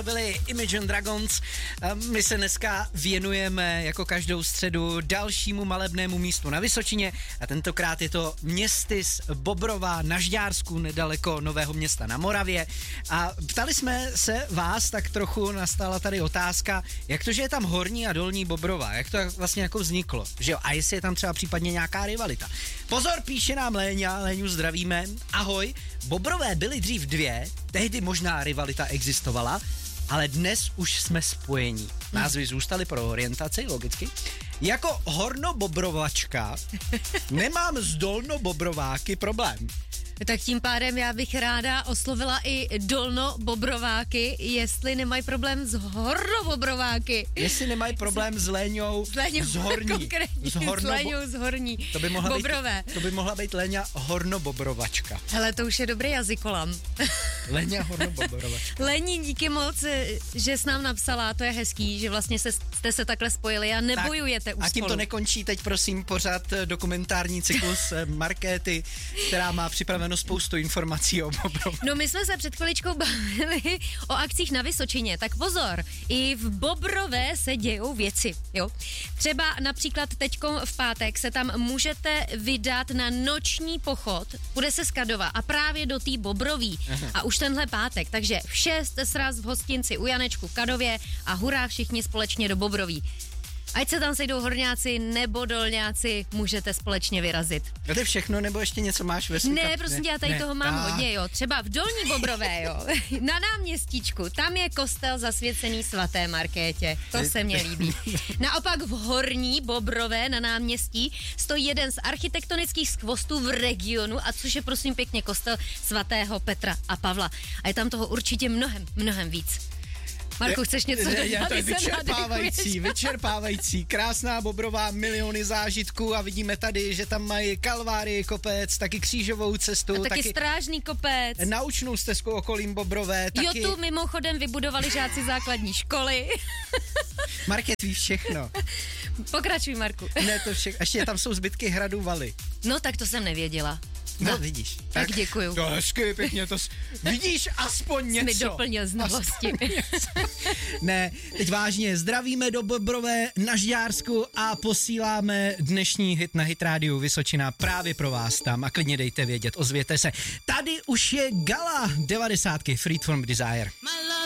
Byli Imagine Dragons. My se dneska věnujeme jako každou středu dalšímu malebnému místu na Vysočině a tentokrát je to Městys Bobrova na Žďársku, nedaleko Nového Města na Moravě. A ptali jsme se vás, tak trochu nastala tady otázka, jak to, že je tam Horní a Dolní Bobrova, jak to vlastně jako vzniklo, že jo? A jestli je tam třeba případně nějaká rivalita. Pozor, píše nám Léňa, Léňu zdravíme. Ahoj, Bobrové byly dřív dvě, tehdy možná rivalita existovala, ale dnes už jsme spojení. Názvy zůstaly pro orientaci, logicky. Jako hornobobrovačka nemám s dolnobobrováky problém. Tak tím pádem já bych ráda oslovila i dolnobobrováky, jestli nemají problém s hornobobrováky. Jestli nemají problém s Léňou z Horní. S Léňou z Horní. To by mohla být Léňa hornobobrovačka. Hele, to už je dobrý jazykolam. Léňa hornobobrovačka. Léni, díky moc, že jsi nám napsala, to je hezký, že vlastně jste se takhle spojili a nebojujete už a tím spolu. to nekončí teď, prosím, pořád dokumentární cyklus Markéty, která má připraveno spoustu informací o Bobrově. No my jsme se před chviličkou bavili o akcích na Vysočině, tak pozor, i v Bobrové se dějou věci, jo. Třeba například teďko v pátek se tam můžete vydat na noční pochod, bude se z Kadova a právě do té Bobroví. A už tenhle pátek, takže v 6 sraz v hostinci u Janečku v Kadově a hurá všichni společně do Bobroví. Ať se tam sejdou horňáci nebo dolňáci, můžete společně vyrazit. To je všechno, nebo ještě něco máš ve svém? Ne, prosím tě, já tady toho mám hodně, jo. Třeba v Dolní Bobrové, jo. Na náměstíčku, tam je kostel zasvěcený svaté Markétě. To se mně líbí. Naopak v Horní Bobrové na náměstí stojí jeden z architektonických skvostů v regionu, a což je prosím pěkně kostel svatého Petra a Pavla. A je tam toho určitě mnohem víc. Marku, chceš něco dodat? To je vyčerpávající, krásná Bobrová, miliony zážitků a vidíme tady, že tam mají Kalvárii kopec, taky křížovou cestu. A taky strážný kopec. Naučnou stezku okolím Bobrové. Taky... Jo, tu mimochodem vybudovali žáci základní školy. Market ví všechno. Pokračuj, Marku. Ne, to všechno. Ještě tam jsou zbytky hradu Valy. No, tak to jsem nevěděla. No, vidíš. Tak děkuju. To hezky, pěkně to... Vidíš aspoň něco. Jsi mi doplnil znalosti. Ne, teď vážně, zdravíme do Bobrové na Žďársku a posíláme dnešní hit na Hit Rádiu Vysočina právě pro vás tam a klidně dejte vědět, ozvěte se. Tady už je Gala 90, Freed from Desire.